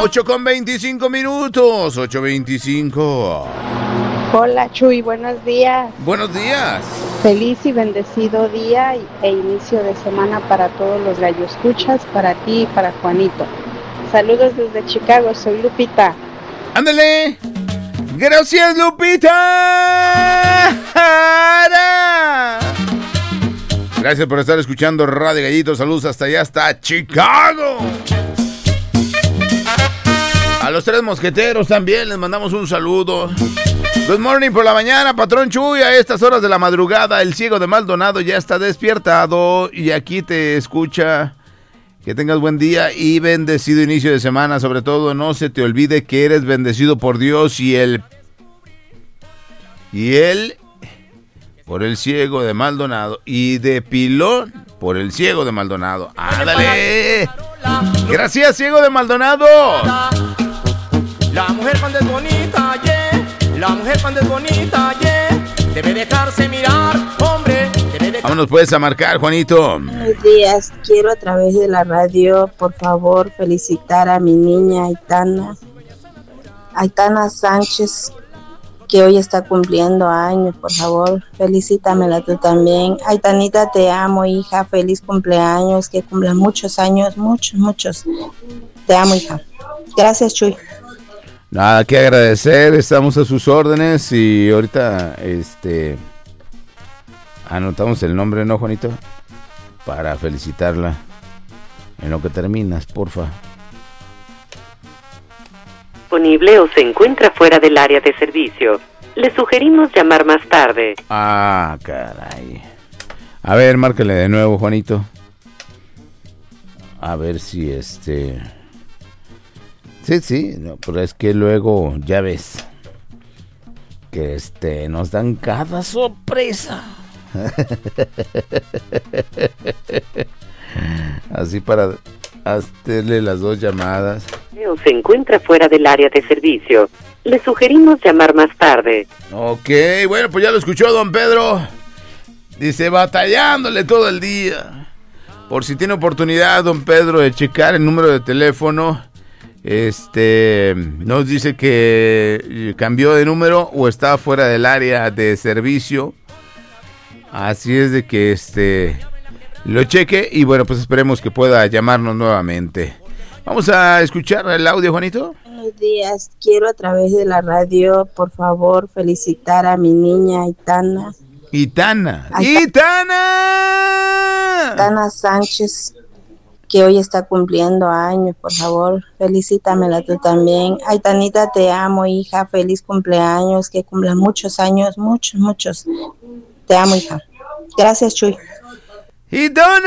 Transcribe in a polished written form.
8:25. 8:25. Hola Chuy, buenos días. Buenos días. Feliz y bendecido día e inicio de semana para todos los galloescuchas, para ti y para Juanito. Saludos desde Chicago, soy Lupita. ¡Ándale! ¡Gracias, Lupita! Gracias por estar escuchando Radio Gallito. Saludos hasta allá, hasta Chicago. A los tres mosqueteros también les mandamos un saludo. Good morning por la mañana, patrón Chuy. A estas horas de la madrugada, el ciego de Maldonado ya está despiertado y aquí te escucha. Que tengas buen día y bendecido inicio de semana. Sobre todo, no se te olvide que eres bendecido por Dios y él por el ciego de Maldonado y de pilón por el ciego de Maldonado. ¡Ándale! Gracias, ciego de Maldonado. La mujer cuando es bonita, yeah. La mujer cuando es bonita, yeah. Debe dejarse mirar, hombre. Vámonos pues a marcar, Juanito. Buenos días, quiero a través de la radio, por favor, felicitar a mi niña Aitana Sánchez, que hoy está cumpliendo años, por favor, felicítamela tú también. Aitanita, te amo, hija, feliz cumpleaños, que cumpla muchos años, muchos. Te amo, hija. Gracias, Chuy. Nada que agradecer, estamos a sus órdenes y ahorita, anotamos el nombre, ¿no, Juanito? Para felicitarla en lo que terminas, porfa. Disponible o se encuentra fuera del área de servicio. Le sugerimos llamar más tarde. Ah, caray. A ver, márcale de nuevo, Juanito. A ver si Sí, no, pero es que luego, ya ves, que nos dan cada sorpresa. Así para hacerle las dos llamadas. Se encuentra fuera del área de servicio. Le sugerimos llamar más tarde. Ok, bueno, pues ya lo escuchó don Pedro. Dice, batallándole todo el día. Por si tiene oportunidad, don Pedro, de checar el número de teléfono. Nos dice que cambió de número o está fuera del área de servicio. Así es de que lo cheque y bueno, pues esperemos que pueda llamarnos nuevamente. Vamos a escuchar el audio, Juanito. Buenos días, quiero a través de la radio, por favor, felicitar a mi niña Aitana Sánchez, que hoy está cumpliendo años, por favor, felicítamela tú también. Aitanita, te amo, hija, feliz cumpleaños, que cumpla muchos años, muchos. Te amo, hija. Gracias, Chuy.